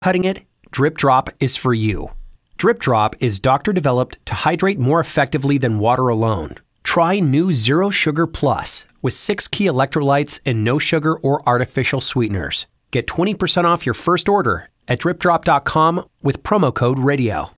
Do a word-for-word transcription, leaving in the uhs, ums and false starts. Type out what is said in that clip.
cutting it, Drip Drop is for you. Drip Drop is doctor-developed to hydrate more effectively than water alone. Try new Zero Sugar Plus with six key electrolytes and no sugar or artificial sweeteners. Get twenty percent off your first order at drip drop dot com with promo code radio.